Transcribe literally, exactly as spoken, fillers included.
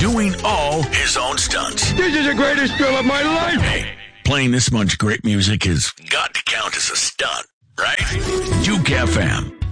doing all his own stunts. This is the greatest thrill of my life. Hey, playing this much great music has got to count as a stunt, right? Juke F M.